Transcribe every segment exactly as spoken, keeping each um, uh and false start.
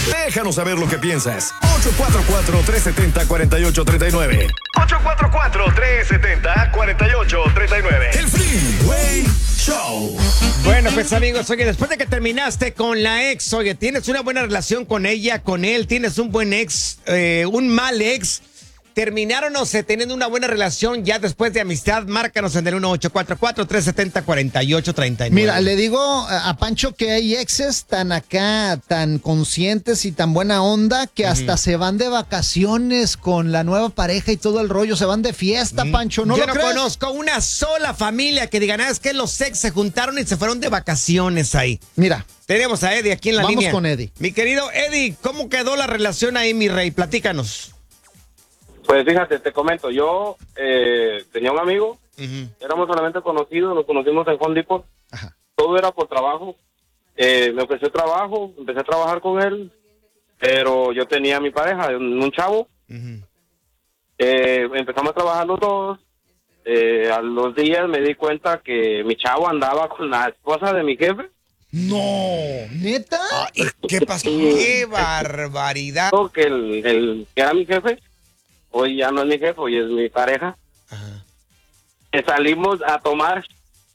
Déjanos saber lo que piensas. ocho cuatro cuatro, tres siete cero, cuatro ocho tres nueve. ocho cuatro cuatro, tres siete cero, cuatro ocho tres nueve. El Freeway Show. Bueno, pues amigos, oye, después de que terminaste con la ex, oye, tienes una buena relación con ella, con él, tienes un buen ex, eh, un mal ex. ¿Terminaron o se teniendo una buena relación ya después de amistad? Márcanos en el uno ocho cuatro cuatro, tres siete cero, cuatro ocho tres nueve. Mira, le digo a Pancho que hay exes tan acá, tan conscientes y tan buena onda que hasta uh-huh. se van de vacaciones con la nueva pareja y todo el rollo, se van de fiesta, Pancho, ¿no Yo lo no crees? conozco una sola familia que digan, ah, es que los ex se juntaron y se fueron de vacaciones ahí. Mira. Tenemos a Eddie aquí en la Vamos línea. Vamos con Eddie. Mi querido Eddie, ¿cómo quedó la relación ahí, mi rey? Platícanos. Pues fíjate, te comento, yo eh, tenía un amigo, uh-huh. éramos solamente conocidos, nos conocimos en Home Depot, Ajá. todo era por trabajo, eh, me ofreció trabajo, empecé a trabajar con él, pero yo tenía a mi pareja, un chavo, uh-huh. eh, empezamos a trabajar los dos, eh, a los días me di cuenta que mi chavo andaba con la esposa de mi jefe. No, ¿neta? Ay, ¿qué pasó? ¡Qué barbaridad! Que el, el que era mi jefe, hoy ya no es mi jefe, hoy es mi pareja. Ajá. Que salimos a tomar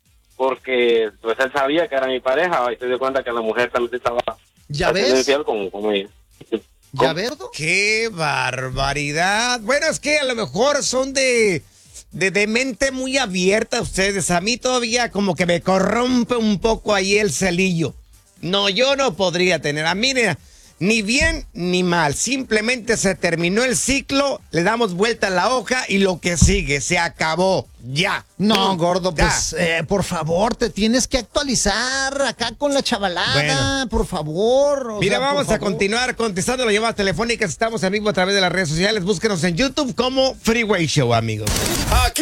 porque pues él sabía que era mi pareja y se dio cuenta que la mujer también estaba ¿Ya ves? Como, como ella. ¿Ya ves? ¡Qué barbaridad! Bueno, es que a lo mejor son de, de, de mente muy abierta ustedes. A mí todavía como que me corrompe un poco ahí el celillo. No, yo no podría tener. A mí, ni bien ni mal, simplemente se terminó el ciclo, le damos vuelta a la hoja y lo que sigue, se acabó, ya. No, gordo, ya. pues, eh, por favor, te tienes que actualizar acá con la chavalada, bueno. por favor. O Mira, sea, vamos por a continuar contestando las llamadas telefónicas, estamos en vivo a través de las redes sociales, búsquenos en YouTube como Freeway Show, amigos. Aquí